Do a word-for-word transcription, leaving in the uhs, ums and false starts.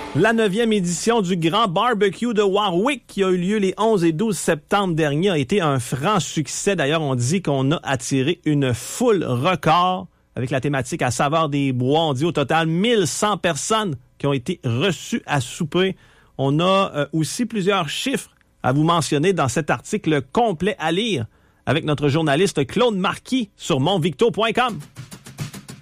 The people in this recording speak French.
La neuvième édition du Grand Barbecue de Warwick qui a eu lieu les onze et douze septembre dernier a été un franc succès. D'ailleurs, on dit qu'on a attiré une foule record avec la thématique à saveur des bois. On dit au total mille cent personnes qui ont été reçues à souper. On a euh, aussi plusieurs chiffres à vous mentionner dans cet article complet à lire avec notre journaliste Claude Marquis sur montvicto point com.